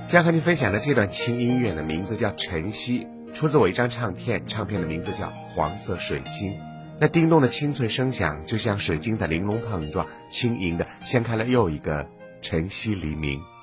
将和你分享的这段轻音乐的名字叫《晨曦》，出自我一张唱片，唱片的名字叫《黄色水晶》。那叮咚的清脆声响，就像水晶在玲珑碰撞，轻盈地掀开了又一个晨曦黎明。